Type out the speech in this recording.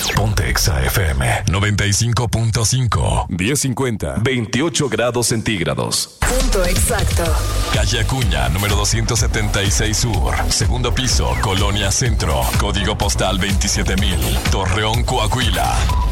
Ponte Exa FM 95.5. 10:50. 28 grados centígrados. Punto exacto. Calle Acuña, número 276 Sur. Segundo piso, Colonia Centro. Código postal 27,000. Torreón, Coahuila.